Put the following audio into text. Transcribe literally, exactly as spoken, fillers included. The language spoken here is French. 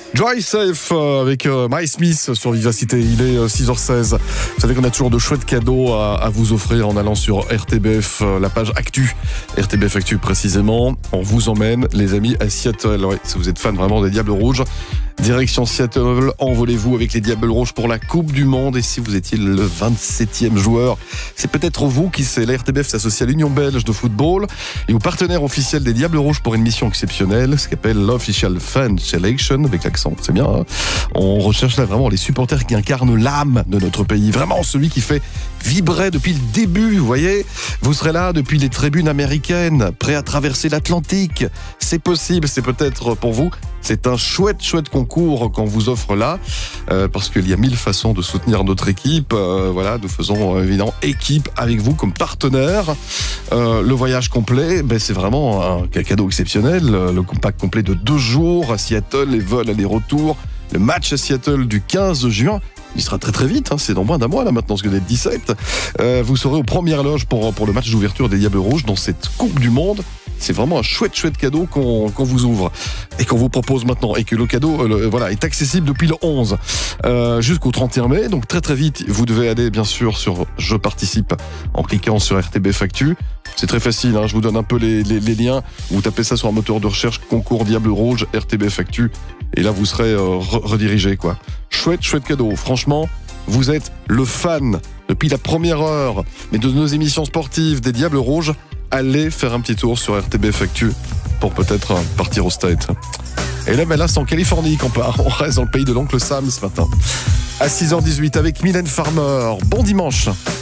Drive Safe euh, avec euh, Mike Smith sur Vivacité. Il est euh, six heures seize. Vous savez qu'on a toujours de chouettes cadeaux à, à vous offrir en allant sur R T B F, euh, la page Actu. R T B F Actu précisément. On vous emmène, les amis, à Seattle. Ouais, si vous êtes fan vraiment des Diables Rouges, direction Seattle, envolez-vous avec les Diables Rouges pour la Coupe du Monde. Et si vous étiez le vingt-septième joueur, c'est peut-être vous qui c'est. La R T B F s'associe à l'Union belge de football et au partenaire officiel des Diables Rouges pour une mission exceptionnelle, ce qu'appelle l'Official Fan Selection, avec l'accent. C'est bien, hein. On recherche là vraiment les supporters qui incarnent l'âme de notre pays. Vraiment celui qui fait vibrer depuis le début, vous voyez. Vous serez là depuis les tribunes américaines, prêts à traverser l'Atlantique. C'est possible, c'est peut-être pour vous. C'est un chouette, chouette concours qu'on vous offre là, euh, parce qu'il y a mille façons de soutenir notre équipe. Euh, voilà, nous faisons euh, évidemment équipe avec vous comme partenaire. Euh, le voyage complet, ben, c'est vraiment un cadeau exceptionnel. Le pack complet de deux jours à Seattle, les vols aller-retour, le match à Seattle du quinze juin. Il sera très très vite, hein, c'est dans moins d'un mois là maintenant, ce que d'être dix-sept. Euh, vous serez aux premières loges pour, pour le match d'ouverture des Diables Rouges dans cette Coupe du Monde. C'est vraiment un chouette chouette cadeau qu'on qu'on vous ouvre et qu'on vous propose maintenant, et que le cadeau euh, le, voilà, est accessible depuis le onze euh, jusqu'au trente et un mai. Donc très très vite, vous devez aller bien sûr sur Je participe en cliquant sur R T B F Actu. C'est très facile, hein, je vous donne un peu les, les, les liens. Vous tapez ça sur un moteur de recherche, concours Diable Rouge, R T B F Actu, et là vous serez euh, re- redirigé quoi. Chouette chouette cadeau, franchement. Vous êtes le fan depuis la première heure, mais de nos émissions sportives des Diables Rouges. Allez faire un petit tour sur R T B F Actu pour peut-être partir au State. Et là, ben là, c'est en Californie qu'on part. On reste dans le pays de l'oncle Sam ce matin. À six heures dix-huit avec Mylène Farmer. Bon dimanche.